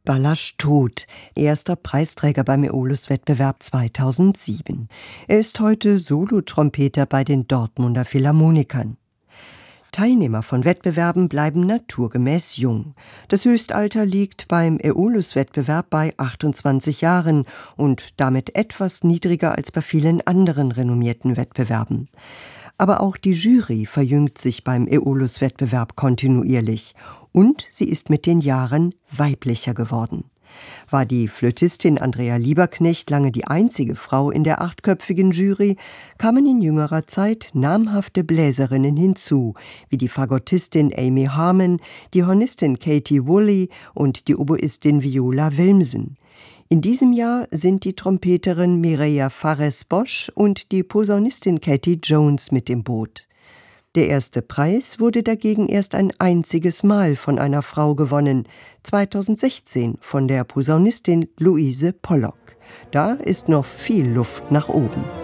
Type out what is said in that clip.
Balázs tot, erster Preisträger beim Aeolus-Wettbewerb 2007. Er ist heute Solotrompeter bei den Dortmunder Philharmonikern. Teilnehmer von Wettbewerben bleiben naturgemäß jung. Das Höchstalter liegt beim Aeolus-Wettbewerb bei 28 Jahren und damit etwas niedriger als bei vielen anderen renommierten Wettbewerben. Aber auch die Jury verjüngt sich beim Aeolus-Wettbewerb kontinuierlich und sie ist mit den Jahren weiblicher geworden. War die Flötistin Andrea Lieberknecht lange die einzige Frau in der 8-köpfigen Jury, kamen in jüngerer Zeit namhafte Bläserinnen hinzu, wie die Fagottistin Amy Harmon, die Hornistin Katie Woolley und die Oboistin Viola Wilmsen. In diesem Jahr sind die Trompeterin Mireia Fares-Bosch und die Posaunistin Katie Jones mit im Boot. Der erste Preis wurde dagegen erst ein einziges Mal von einer Frau gewonnen, 2016 von der Posaunistin Louise Pollock. Da ist noch viel Luft nach oben.